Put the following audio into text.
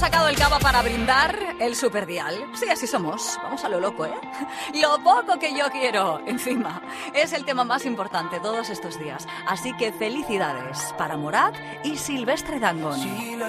Sacado el cava para brindar el superdial. Sí, así somos. Vamos a lo loco, ¿eh? Lo poco que yo quiero, encima. Es el tema más importante todos estos días. Así que felicidades para Morat y Silvestre Dangond.